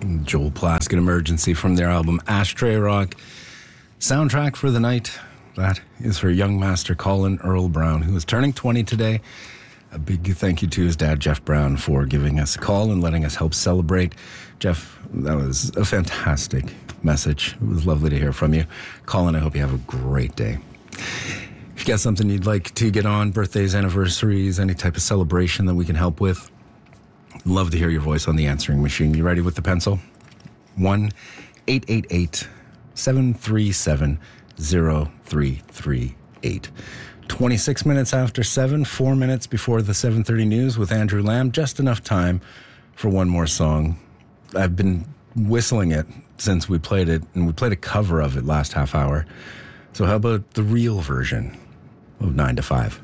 Joel Plaskett, Emergency, from their album Ashtray Rock. Soundtrack for the night. That is for young master Colin Earl Brown, who is turning 20 today. A big thank you to his dad, Jeff Brown, for giving us a call and letting us help celebrate. Jeff, that was a fantastic message. It was lovely to hear from you. Colin, I hope you have a great day. If you got something you'd like to get on, birthdays, anniversaries, any type of celebration that we can help with, love to hear your voice on the answering machine. You ready with the pencil? 1-888-737-0338. 26 minutes after 7, 4 minutes before the 7:30 news with Andrew Lamb. Just enough time for one more song. I've been whistling it since we played it, and we played a cover of it last half hour. So how about the real version of 9 to 5?